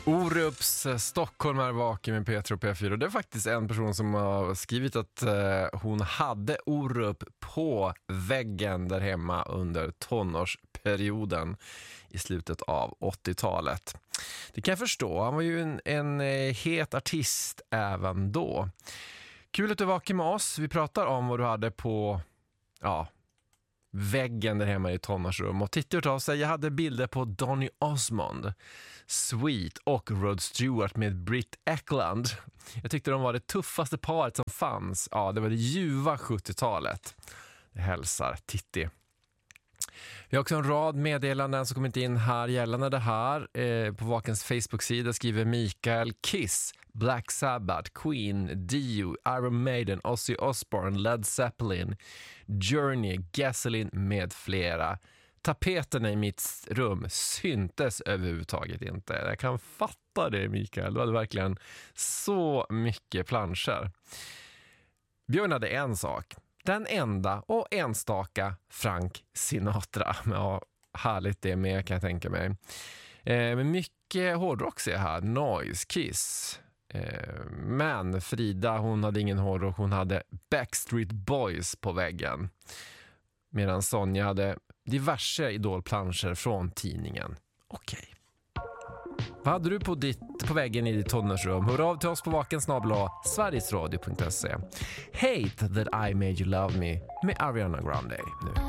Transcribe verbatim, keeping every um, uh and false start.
Orups Stockholm är vaken med P tre och P fyra. Det är faktiskt en person som har skrivit att eh, hon hade Orup på väggen där hemma under tonårsperioden i slutet av åttiotalet. Det kan jag förstå. Han var ju en, en eh, het artist även då. Kul att du var vaken med oss. Vi pratar om vad du hade på ja, väggen där hemma i tonårsrum. Och titta ut av sig, jag hade bilder på Donny Osmond, Sweet och Rod Stewart med Britt Ekland. Jag tyckte de var det tuffaste paret som fanns. Ja, det var det ljuva sjuttiotalet. Det hälsar Titti. Vi har också en rad meddelanden som kommit in här gällande det här. Eh, på Vakens Facebook-sida skriver Mikael: Kiss, Black Sabbath, Queen, Dio, Iron Maiden, Ozzy Osbourne, Led Zeppelin, Journey, Gasoline med flera. Tapeterna i mitt rum syntes överhuvudtaget inte. Jag kan fatta det, Mikael. Du hade verkligen så mycket planscher. Björn hade en sak. Den enda och enstaka Frank Sinatra. Ja, härligt det med, kan jag tänka mig. Eh, men mycket hårdrock ser jag här. Noise, Kiss. Eh, men Frida, hon hade ingen hårdrock. Hon hade Backstreet Boys på väggen. Medan Sonja hade diverse idolplanscher från tidningen. Okej. Okay. Vad hade du på, ditt, på väggen i ditt tonårsrum? Hör av till oss på vaken snabel-a sverigesradio punkt se. Hate that I made you love me med Ariana Grande nu.